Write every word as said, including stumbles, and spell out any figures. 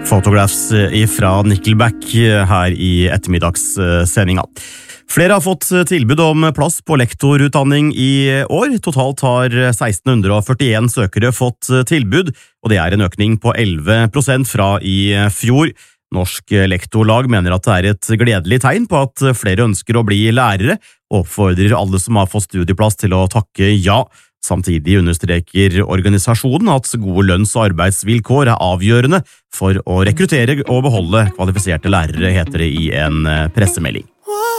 Photographs ifra Nickelback her i ettermiddagssendinga. Flere har fått tilbud om plass på lektorutdanning i år. Totalt har seksten førtien søkere fått tilbud, og det er en økning på elleve prosent fra i fjor. Norsk lektorlag mener at det er et gledelig tegn på at flere ønsker å bli lærere, og oppfordrer alle som har fått studieplass til å takke ja. Samtidig understreker organisasjonen at gode lønns- og arbeidsvilkår er avgjørende for å rekruttere og beholde kvalifiserte lærere, heter det i en pressemelding.